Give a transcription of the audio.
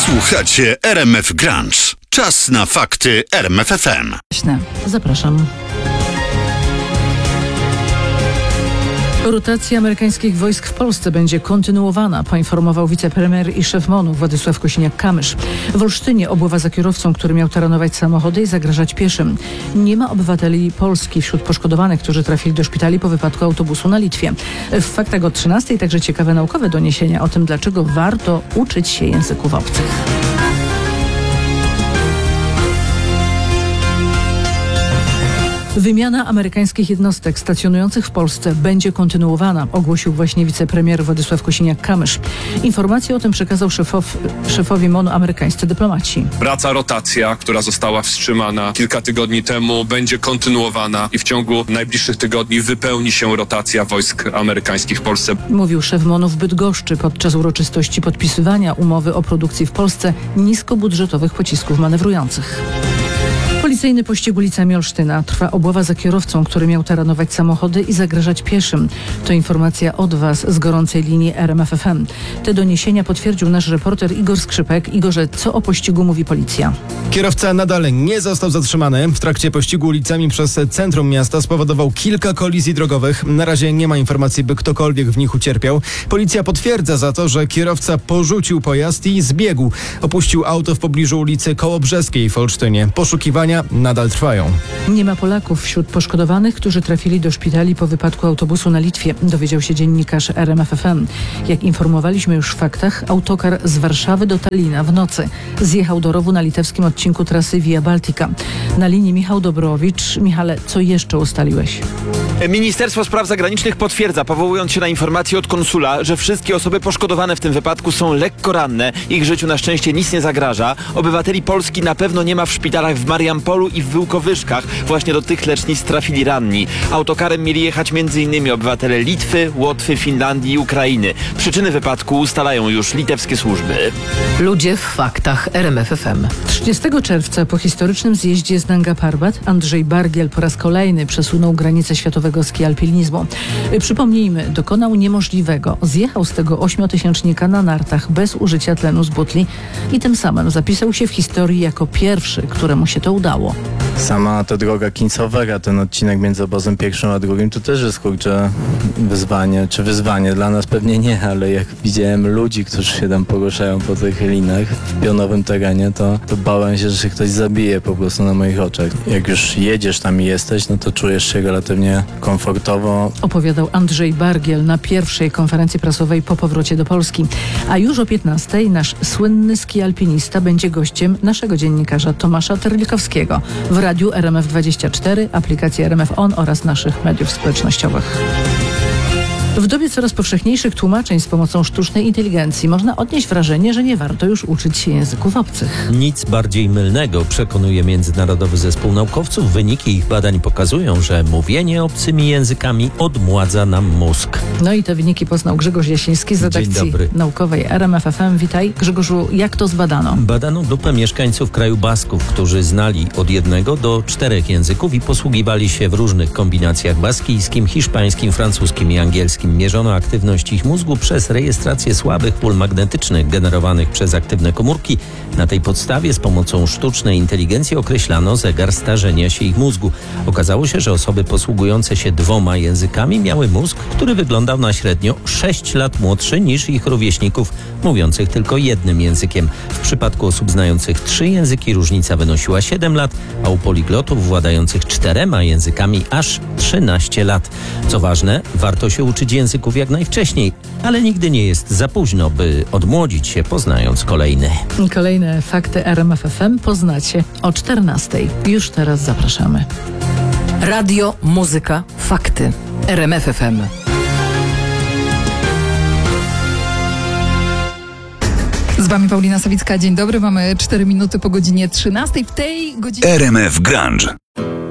Słuchacie RMF Grunge. Czas na fakty RMF FM. Zapraszam. Rotacja amerykańskich wojsk w Polsce będzie kontynuowana, poinformował wicepremier i szef MON-u Władysław Kosiniak-Kamysz. W Olsztynie obława za kierowcą, który miał taranować samochody i zagrażać pieszym. Nie ma obywateli Polski wśród poszkodowanych, którzy trafili do szpitali po wypadku autobusu na Litwie. W faktach o 13:00 także ciekawe naukowe doniesienia o tym, dlaczego warto uczyć się języków obcych. Wymiana amerykańskich jednostek stacjonujących w Polsce będzie kontynuowana, ogłosił właśnie wicepremier Władysław Kosiniak-Kamysz. Informacje o tym przekazał szefowi MON-u amerykańscy dyplomaci. Rotacja, która została wstrzymana kilka tygodni temu, będzie kontynuowana i w ciągu najbliższych tygodni wypełni się rotacja wojsk amerykańskich w Polsce. Mówił szef MON-u w Bydgoszczy podczas uroczystości podpisywania umowy o produkcji w Polsce niskobudżetowych pocisków manewrujących. Policyjny pościg ulicami Olsztyna. Trwa obława za kierowcą, który miał taranować samochody i zagrażać pieszym. To informacja od Was z gorącej linii RMF FM. Te doniesienia potwierdził nasz reporter Igor Skrzypek. Igorze, co o pościgu mówi policja? Kierowca nadal nie został zatrzymany. W trakcie pościgu ulicami przez centrum miasta spowodował kilka kolizji drogowych. Na razie nie ma informacji, by ktokolwiek w nich ucierpiał. Policja potwierdza za to, że kierowca porzucił pojazd i zbiegł. Opuścił auto w pobliżu ulicy Kołobrzeskiej w Olsztynie. Poszukiwania nadal trwają. Nie ma Polaków wśród poszkodowanych, którzy trafili do szpitali po wypadku autobusu na Litwie, dowiedział się dziennikarz RMF FM. Jak informowaliśmy już w faktach, autokar z Warszawy do Talina w nocy zjechał do rowu na litewskim odcinku trasy Via Baltica. Na linii Michał Dobrowicz. Michale, co jeszcze ustaliłeś? Ministerstwo Spraw Zagranicznych potwierdza, powołując się na informacje od konsula, że wszystkie osoby poszkodowane w tym wypadku są lekko ranne. Ich życiu na szczęście nic nie zagraża. Obywateli Polski na pewno nie ma w szpitalach w Mariampolu i w Wyłkowyszkach. Właśnie do tych lecznic trafili ranni. Autokarem mieli jechać m.in. obywatele Litwy, Łotwy, Finlandii i Ukrainy. Przyczyny wypadku ustalają już litewskie służby. Ludzie w faktach RMF FM. 30 czerwca po historycznym zjeździe z Nanga Parbat Andrzej Bargiel po raz kolejny przesunął granicę światowego ski-alpinizmu. Przypomnijmy, dokonał niemożliwego. Zjechał z tego 8-tysięcznika na nartach bez użycia tlenu z butli i tym samym zapisał się w historii jako pierwszy, któremu się to udało. Sama ta droga Kincowera, ten odcinek między obozem pierwszym a drugim, to też jest wyzwanie, czy wyzwanie, dla nas pewnie nie, ale jak widziałem ludzi, którzy się tam poruszają po tych linach w pionowym terenie, to bałem się, że się ktoś zabije po prostu na moich oczach. Jak już jedziesz tam i jesteś, no to czujesz się relatywnie komfortowo. Opowiadał Andrzej Bargiel na pierwszej konferencji prasowej po powrocie do Polski. A już o 15:00 nasz słynny ski-alpinista będzie gościem naszego dziennikarza Tomasza Terlikowskiego w radiu RMF24, aplikacji RMF On oraz naszych mediów społecznościowych. W dobie coraz powszechniejszych tłumaczeń z pomocą sztucznej inteligencji można odnieść wrażenie, że nie warto już uczyć się języków obcych. Nic bardziej mylnego, przekonuje Międzynarodowy Zespół Naukowców. Wyniki ich badań pokazują, że mówienie obcymi językami odmładza nam mózg. No i te wyniki poznał Grzegorz Jasiński z redakcji naukowej RMF FM. Witaj. Grzegorzu, jak to zbadano? Badano grupę mieszkańców kraju Basków, którzy znali od 1 do 4 języków i posługiwali się w różnych kombinacjach baskijskim, hiszpańskim, francuskim i angielskim. Mierzono aktywność ich mózgu przez rejestrację słabych pól magnetycznych generowanych przez aktywne komórki. Na tej podstawie z pomocą sztucznej inteligencji określano zegar starzenia się ich mózgu. Okazało się, że osoby posługujące się 2 językami miały mózg, który wyglądał na średnio 6 lat młodszy niż ich rówieśników mówiących tylko 1 językiem. W przypadku osób znających 3 języki różnica wynosiła 7 lat, a u poliglotów władających 4 językami aż 13 lat. Co ważne, warto się uczyć języków jak najwcześniej, ale nigdy nie jest za późno, by odmłodzić się, poznając kolejny. Kolejne fakty RMF FM poznacie o 14:00. Już teraz zapraszamy. Radio, muzyka, fakty. RMF FM. Z wami Paulina Sawicka. Dzień dobry. Mamy 4 minuty po godzinie 13:00. W tej godzinie... RMF Grunge.